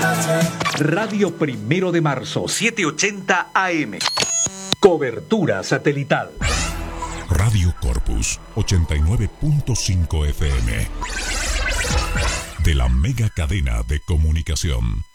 Radio Primero de Marzo, 780 AM. Cobertura satelital. Radio Corpus, 89.5 FM. De la mega cadena de comunicación.